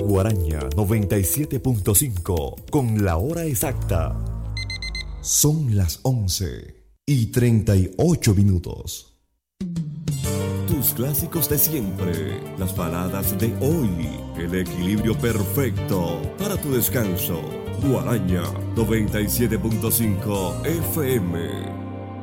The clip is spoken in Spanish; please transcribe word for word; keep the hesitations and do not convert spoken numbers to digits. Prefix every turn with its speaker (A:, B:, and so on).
A: Guaraña noventa y siete punto cinco con la hora exacta.
B: Son las once y treinta y ocho minutos.
A: Tus clásicos de siempre, las baladas de hoy, el equilibrio perfecto para tu descanso. Guaraña noventa y siete punto cinco F M.